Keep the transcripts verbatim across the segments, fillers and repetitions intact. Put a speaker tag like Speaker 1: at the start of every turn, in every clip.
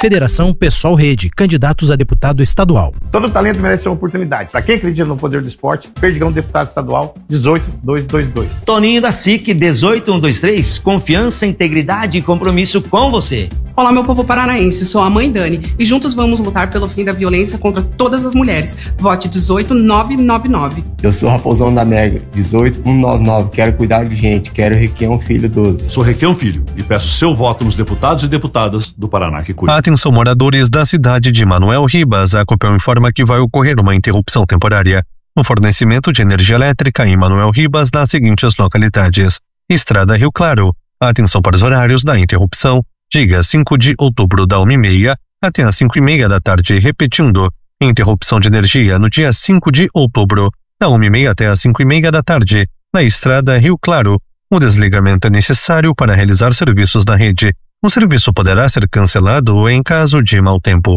Speaker 1: Federação Pessoal Rede, candidatos a deputado estadual.
Speaker 2: Todo talento merece uma oportunidade. Para quem acredita no poder do esporte, Perdigão, deputado estadual, dezoito mil duzentos e vinte e dois.
Speaker 3: Toninho da S I C, dezoito mil cento e vinte e três, confiança, integridade e compromisso com você.
Speaker 4: Olá, meu povo paranaense, sou a mãe Dani e juntos vamos lutar pelo fim da violência contra todas as mulheres. Vote dezoito mil novecentos e noventa e nove.
Speaker 5: Eu sou Raposão da Mega, dezoito mil novecentos e noventa e nove, quero cuidar de gente, quero Requião Filho doze.
Speaker 6: Sou Requião Filho e peço seu voto nos deputados e deputadas do Paraná que cuidam.
Speaker 7: Atenção, moradores da cidade de Manuel Ribas, a Copel informa que vai ocorrer uma interrupção temporária no fornecimento de energia elétrica em Manuel Ribas nas seguintes localidades: Estrada Rio Claro. Atenção para os horários da interrupção. Dia cinco de outubro, da uma e meia até as cinco e meia da tarde, repetindo, interrupção de energia no dia cinco de outubro, da uma e meia até as cinco e meia da tarde, na Estrada Rio Claro. O desligamento é necessário para realizar serviços da rede. O serviço poderá ser cancelado em caso de mau tempo.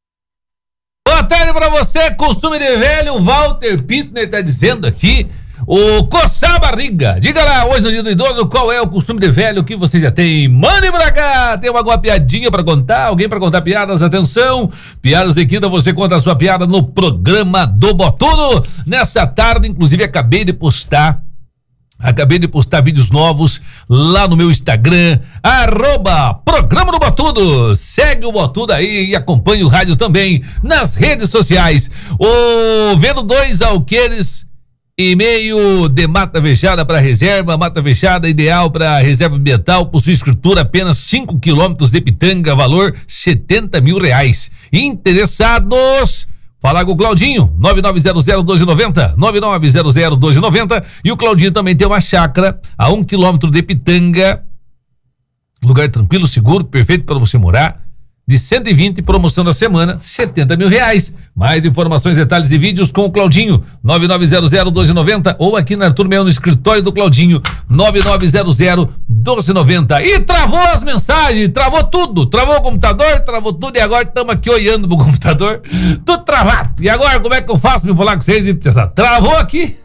Speaker 8: Boa tarde para você, costume de velho, Walter Pittner está dizendo aqui, o coçar a barriga. Diga lá, hoje no dia do idoso, qual é o costume de velho que você já tem? Mande pra cá, tem alguma piadinha pra contar? Alguém pra contar piadas? Atenção, piadas de quinta, você conta a sua piada no programa do Botudo. Nessa tarde, inclusive, acabei de postar Acabei de postar vídeos novos lá no meu Instagram, arroba Programa do Botudo. Segue o Botudo aí e acompanhe o rádio também nas redes sociais. O Vendo dois Alqueires e meio de mata fechada para reserva, mata fechada ideal para reserva ambiental, possui escritura apenas cinco quilômetros de Pitanga, valor setenta mil reais. Interessados? Falar com o Claudinho, nove nove zero zero dois nove zero, nove nove zero zero dois nove zero, e o Claudinho também tem uma chácara a um quilômetro de Pitanga, lugar tranquilo, seguro, perfeito para você morar, de cento e vinte, promoção da semana, setenta mil reais. Mais informações, detalhes e vídeos com o Claudinho, nove nove zero zero dois nove zero, ou aqui na Arthur Mel, no escritório do Claudinho, nove nove zero zero dois nove zero. E travou as mensagens, travou tudo, travou o computador, travou tudo, e agora estamos aqui olhando pro computador, tudo travado. E agora como é que eu faço pra falar com vocês? E travou aqui.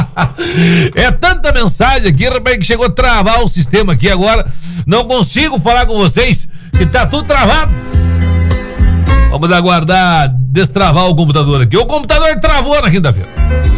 Speaker 8: É tanta mensagem aqui, rapaz, que chegou a travar o sistema aqui agora, não consigo falar com vocês, que tá tudo travado. Vamos aguardar destravar o computador aqui. O computador travou na quinta-feira.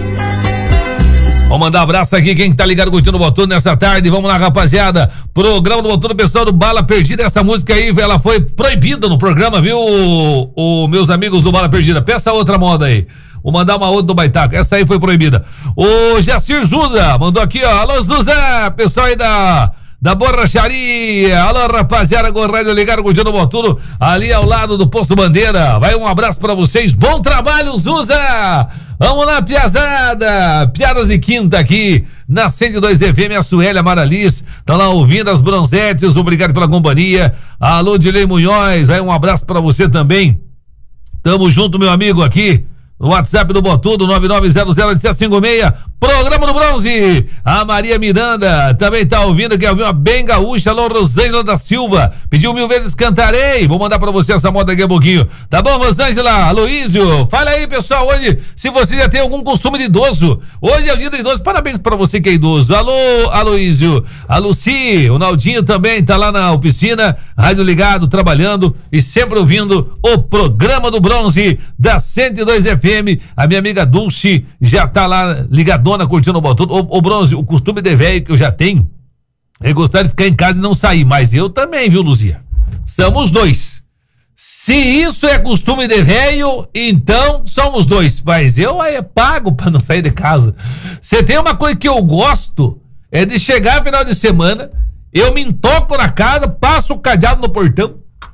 Speaker 8: Vamos mandar um abraço aqui, quem tá ligado curtindo o Botudo nessa tarde. Vamos lá, rapaziada. Programa do Botudo, pessoal do Bala Perdida. Essa música aí, ela foi proibida no programa, viu, o, o, meus amigos do Bala Perdida? Peça outra moda aí. Vou mandar uma outra do Baitaco. Essa aí foi proibida. O Jacir Zuza mandou aqui, ó. Alô, Zuza, pessoal aí da... da borracharia, alô rapaziada, com o rádio ligado, curtindo o Botudo, ali ao lado do Posto Bandeira. Vai um abraço pra vocês, bom trabalho, Zuza. Vamos lá, piazada, piadas de quinta aqui na cento e dois F M. A Suélia Maraliz tá lá ouvindo as bronzetes, obrigado pela companhia. Alô, Dilei Munhoz, vai um abraço pra você também. Tamo junto, meu amigo, aqui no WhatsApp do Botudo, nove nove zero zero sete cinco seis, Programa do Bronze. A Maria Miranda também tá ouvindo, quer ouvir uma bem gaúcha. Alô, Rosângela da Silva, pediu mil vezes Cantarei. Vou mandar pra você essa moda daqui a pouquinho, tá bom, Rosângela? Aloísio, fala aí, pessoal, hoje, se você já tem algum costume de idoso, hoje é o dia do idoso, parabéns pra você que é idoso. Alô, Aloísio, a Luci, o Naldinho também tá lá na oficina, rádio ligado, trabalhando e sempre ouvindo o Programa do Bronze da cento e dois F M. A minha amiga Dulce já tá lá ligadona, curtindo o Botudo. O, o Bronze, o costume de velho que eu já tenho é gostar de ficar em casa e não sair, mas eu também, viu, Luzia? Somos dois. Se isso é costume de velho, então somos dois, mas eu aí pago pra não sair de casa. Você tem uma coisa que eu gosto, é de chegar final de semana, eu me entoco na casa, passo o cadeado no portão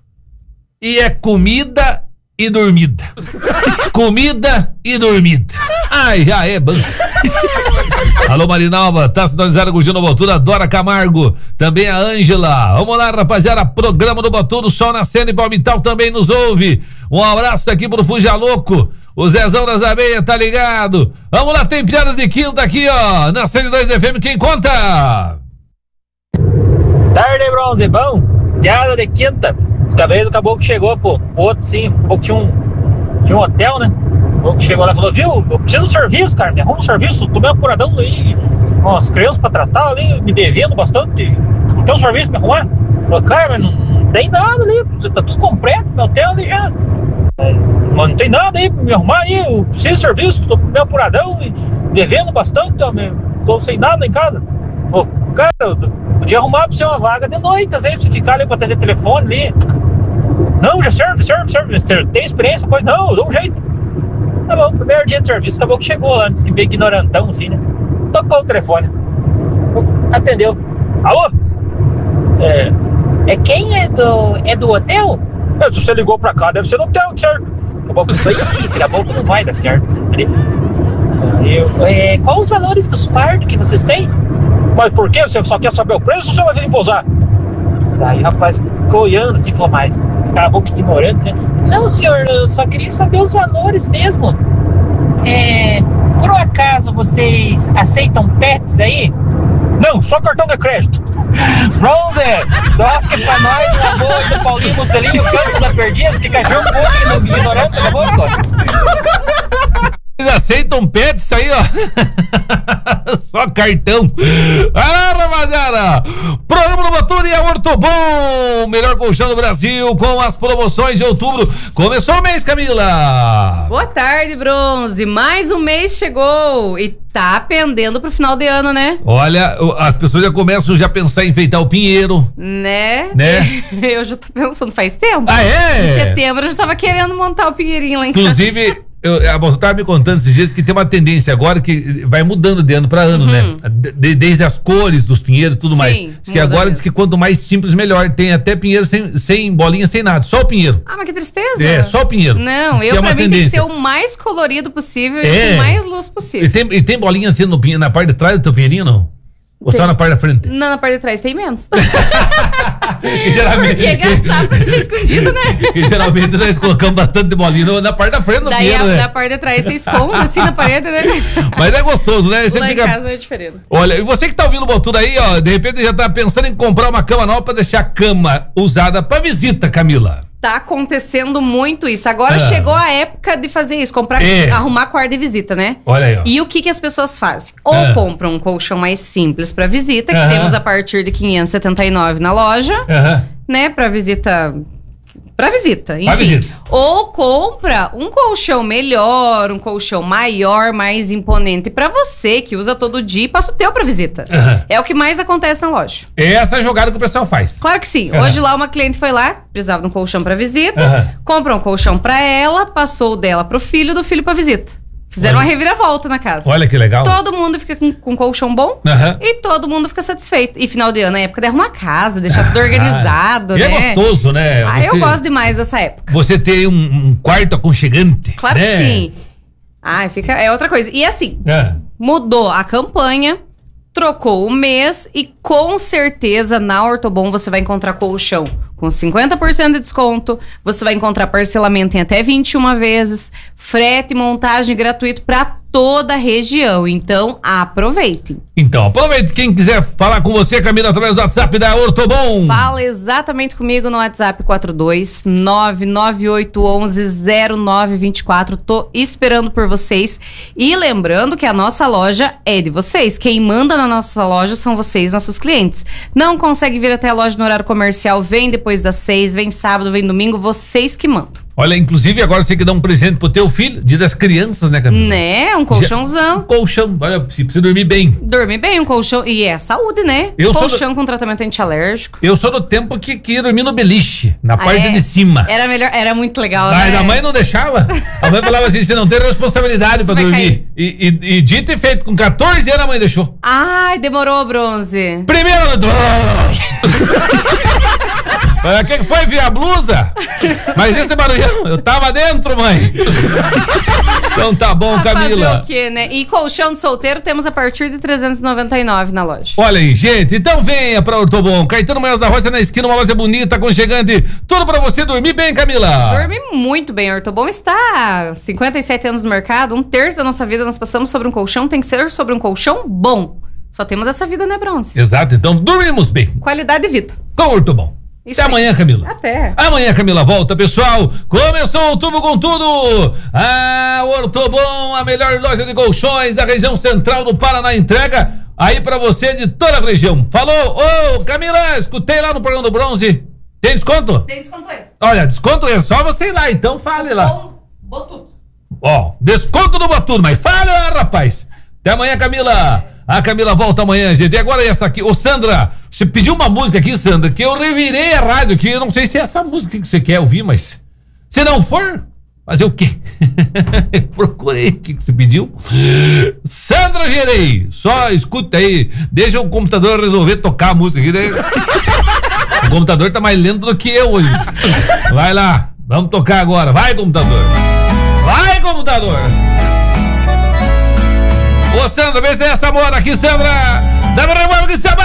Speaker 8: e é comida e dormida. Comida e dormida. Ai, já é bom. Alô, Marinalva, tá sintonizada curtindo o Botudo, adora Camargo, também a Ângela. Vamos lá, rapaziada, Programa do Botudo, Sol Nascendo e Palmital também nos ouve. Um abraço aqui pro Fuja Louco, o Zezão das Abelhas, tá ligado? Vamos lá, tem piadas de quinta aqui, ó, na cento e dois F M, quem conta?
Speaker 9: Tarde, Bronze, bom? Piada de quinta. Os cabelos do caboclo chegou, pô, outro sim, o tinha um, tinha um hotel, né? O que chegou lá e falou, viu, eu preciso de serviço, cara, me arruma um serviço, tomei um apuradão aí, umas crianças pra tratar ali, me devendo bastante, não tem um serviço pra me arrumar? Falou, cara, mas não, tem nada ali, tá tudo completo, meu hotel ali já. Mas, mas não tem nada aí pra me arrumar aí, eu preciso de serviço, tô meio apuradão e devendo bastante, tô, meio, tô sem nada em casa. Pô, cara, eu podia arrumar pra você uma vaga de noite, às vezes, pra você ficar ali pra atender telefone ali. Não, já serve, serve, serve, tem experiência, coisa, não, eu dou um jeito. Tá bom, primeiro dia de serviço, acabou que chegou lá, antes que meio ignorantão, assim, né? Tocou o telefone. Atendeu. Alô? É, é quem é do, é do hotel? É, se você ligou pra cá, deve ser do hotel, certo? Acabou que isso aí, acabou que não vai dar certo. Eu, é, qual os valores dos quartos que vocês têm? Mas por quê? Você só quer saber o preço ou você vai vir pousar? Aí o rapaz ficou olhando assim, falou, mas acabou que ignorante, né? Não, senhor, eu só queria saber os valores mesmo. É, por um acaso vocês aceitam pets aí? Não, só cartão de crédito. Bronze, toque pra nós na boa do Paulinho Musselinho, Campo da Perdiz, que cachorro podre no ignorante da boca.
Speaker 8: Eles aceitam pets aí, ó. Só cartão. Ah, rapaziada. Programa do Motor e a Ortobon, melhor colchão do Brasil, com as promoções de outubro. Começou o mês, Camila.
Speaker 10: Boa tarde, Bronze. Mais um mês chegou e tá pendendo pro final de ano, né?
Speaker 8: Olha, as pessoas já começam já a pensar em enfeitar o pinheiro.
Speaker 10: Né?
Speaker 8: Né?
Speaker 10: Eu já tô pensando faz tempo.
Speaker 8: Ah, é?
Speaker 10: Em setembro eu já tava querendo montar o pinheirinho lá em
Speaker 8: Inclusive,
Speaker 10: casa.
Speaker 8: Eu, a moça tava me contando esses dias que tem uma tendência agora que vai mudando de ano pra ano, uhum. né? De, desde as cores dos pinheiros e tudo Sim, mais. Diz que agora mesmo. Diz que quanto mais simples, melhor. Tem até pinheiro sem, sem bolinha, sem nada. Só o pinheiro.
Speaker 10: Ah, mas que tristeza.
Speaker 8: É, só o pinheiro.
Speaker 10: Não, diz eu é pra mim tendência. Tem que ser o mais colorido possível é. e com mais luz possível.
Speaker 8: E tem, e tem bolinha assim no, na parte de trás do teu pinheirinho, não? Ou tem. Só na parte da frente?
Speaker 10: Não, na parte de trás tem menos.
Speaker 8: E geralmente,
Speaker 10: porque gastar pra deixar escondido, né?
Speaker 8: E geralmente nós colocamos bastante bolinha na parte da frente do
Speaker 10: Daí
Speaker 8: pinheiro,
Speaker 10: a,
Speaker 8: né?
Speaker 10: Na parte de trás você esconde assim na parede, né?
Speaker 8: Mas é gostoso, né? Você
Speaker 10: Lá
Speaker 8: fica...
Speaker 10: em casa é diferente.
Speaker 8: Olha, e você que tá ouvindo o Botura aí, ó, de repente já tá pensando em comprar uma cama nova pra deixar a cama usada pra visita, Camila.
Speaker 10: Tá acontecendo muito isso. Agora
Speaker 8: ah.
Speaker 10: chegou a época de fazer isso, comprar,
Speaker 8: é.
Speaker 10: arrumar quarto de visita, né?
Speaker 8: Olha aí, ó.
Speaker 10: E o que que as pessoas fazem? Ou
Speaker 8: ah.
Speaker 10: compram um colchão mais simples pra visita, que
Speaker 8: ah.
Speaker 10: temos a partir de quinhentos e setenta e nove na loja,
Speaker 8: ah.
Speaker 10: né? Pra visita... Pra visita, enfim.
Speaker 8: Pra visita.
Speaker 10: Ou compra um colchão melhor, um colchão maior, mais imponente pra você, que usa todo dia e passa o teu pra visita.
Speaker 8: Uhum.
Speaker 10: É o que mais acontece na loja.
Speaker 8: Essa é a jogada que o pessoal faz.
Speaker 10: Claro que sim.
Speaker 8: Uhum.
Speaker 10: Hoje lá uma cliente foi lá, precisava de um colchão pra visita,
Speaker 8: uhum.
Speaker 10: comprou um colchão pra ela, passou o dela pro filho, do filho pra visita. Fizeram
Speaker 8: Olha.
Speaker 10: uma reviravolta na casa.
Speaker 8: Olha que legal.
Speaker 10: Todo mundo fica com, com um colchão bom
Speaker 8: uhum.
Speaker 10: e todo mundo fica satisfeito. E final de ano é época de arrumar casa, deixar tudo organizado,
Speaker 8: e
Speaker 10: né?
Speaker 8: é gostoso, né?
Speaker 10: Ah,
Speaker 8: você,
Speaker 10: eu gosto demais dessa época.
Speaker 8: Você tem um, um quarto aconchegante.
Speaker 10: Claro
Speaker 8: né?
Speaker 10: que sim. Ah, fica, é outra coisa. E assim,
Speaker 8: é.
Speaker 10: mudou a campanha, trocou o mês e com certeza na Ortobon você vai encontrar colchão com cinquenta por cento de desconto, você vai encontrar parcelamento em até vinte e uma vezes, frete e montagem gratuito para toda a região. Então, aproveitem.
Speaker 8: Então, aproveite. Quem quiser falar com você, Camila, através do WhatsApp da Ortobon.
Speaker 10: Fala exatamente comigo no WhatsApp quatro dois nove nove oito um um zero nove dois quatro. Tô esperando por vocês. E lembrando que a nossa loja é de vocês. Quem manda na nossa loja são vocês, nossos clientes. Não consegue vir até a loja no horário comercial, vem depois das seis, vem sábado, vem domingo, vocês que mandam.
Speaker 8: Olha, inclusive agora você que dá um presente pro teu filho, dia das crianças, né, Camila?
Speaker 10: Né, um colchãozão.
Speaker 8: Um colchão, olha, precisa dormir bem.
Speaker 10: Dormir bem, um colchão, e é saúde, né?
Speaker 8: Eu
Speaker 10: colchão
Speaker 8: do...
Speaker 10: com tratamento antialérgico.
Speaker 8: Eu sou do tempo que, que ia dormir no beliche, na
Speaker 10: ah,
Speaker 8: parte
Speaker 10: é?
Speaker 8: de cima.
Speaker 10: Era melhor, era muito legal,
Speaker 8: Mas
Speaker 10: né?
Speaker 8: a mãe não deixava. A mãe falava assim, você não tem responsabilidade pra dormir. E, e, e dito e feito, com catorze anos a mãe deixou.
Speaker 10: Ai, demorou, Bronze.
Speaker 8: Primeiro... O que foi, vi a blusa? Mas esse barulhão, eu tava dentro, mãe. Então tá bom, ah, Camila.
Speaker 10: Fazer o quê, né? E colchão de solteiro temos a partir de trezentos e noventa e nove na loja.
Speaker 8: Olha aí, gente, então venha pra Ortobon. Caetano Manhãs da Roça na esquina, uma loja bonita, aconchegante. Tudo pra você dormir bem, Camila.
Speaker 10: Dormir muito bem, Ortobon está há cinquenta e sete anos no mercado. Um terço da nossa vida nós passamos sobre um colchão, tem que ser sobre um colchão bom. Só temos essa vida, né, Bronze?
Speaker 8: Exato, então dormimos bem.
Speaker 10: Qualidade de vida.
Speaker 8: Com Ortobon.
Speaker 10: Isso
Speaker 8: Até
Speaker 10: aí.
Speaker 8: Amanhã, Camila.
Speaker 10: Até.
Speaker 8: Amanhã, Camila, volta, pessoal. Começou outubro com tudo. A Ortobon, a melhor loja de colchões da região central do Paraná, entrega aí pra você de toda a região. Falou? Ô, Camila, escutei lá no programa do Bronze Tem desconto?
Speaker 10: Tem desconto esse.
Speaker 8: Olha, desconto é só você ir lá, então fale lá.
Speaker 10: Bom, Botudo.
Speaker 8: Ó, desconto do Botudo, mas fala, rapaz. Até amanhã, Camila. A Camila volta amanhã, gente. E agora essa aqui. Ô, Sandra, você pediu uma música aqui, Sandra, que eu revirei a rádio aqui. Eu não sei se é essa música que você quer ouvir, mas se não for, fazer o quê? Procurei o que você pediu. Sandra Gerei, só escuta aí. Deixa o computador resolver tocar a música aqui. Né? O computador tá mais lento do que eu hoje. Vai lá, vamos tocar agora. Vai, computador. Vai, computador. Ô, Sandra, vê se é essa moda aqui, Sandra. Dá pra revolver que se